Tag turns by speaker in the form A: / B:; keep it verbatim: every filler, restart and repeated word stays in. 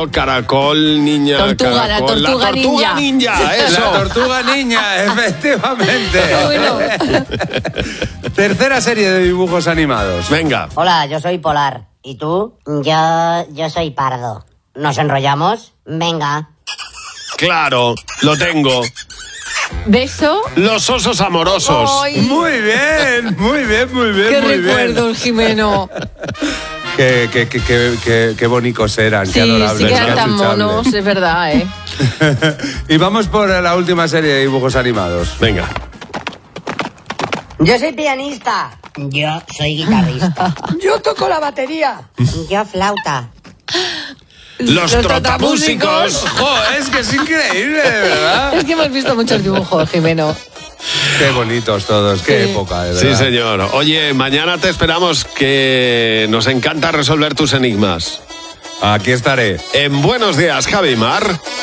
A: Niño, caracol, niña,
B: tortuga,
A: caracol.
B: la tortuga,
A: la tortuga ninja. ninja eso.
C: La tortuga niña, efectivamente.
B: Bueno.
C: Tercera serie de dibujos animados.
A: Venga.
D: Hola, yo soy Polar. ¿Y tú? Yo, yo soy Pardo. ¿Nos enrollamos? Venga.
A: Claro, lo tengo.
B: ¿Beso?
A: Los osos amorosos.
B: Ay,
C: Muy bien, muy bien, muy bien,
B: qué
C: muy
B: recuerdos,
C: bien.
B: Jimeno.
C: Qué, qué, qué, qué, qué, qué bonitos eran,
B: Sí,
C: qué adorables.
B: sí que
C: qué
B: eran tan
C: achuchables.
B: monos, es verdad, ¿eh?
C: Y vamos por la última serie de dibujos animados.
A: Venga.
D: Yo soy pianista. Yo soy guitarrista.
E: Yo toco la batería.
D: Yo flauta.
A: Los,
B: Los
A: trotamúsicos.
C: ¡Jo, es que es increíble, de verdad!
B: Es que hemos visto muchos dibujos, Jimeno.
C: Qué bonitos todos, qué
B: Sí.
C: época, de
A: Sí,
C: verdad.
A: señor. Oye, mañana te esperamos, que nos encanta resolver tus enigmas.
C: Aquí estaré.
A: En Buenos Días, Javi Mar.